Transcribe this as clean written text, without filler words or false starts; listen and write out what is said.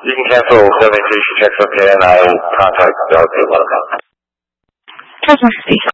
You can cancel 7 she checks okay, and I'll contact the hotel. Customer speak.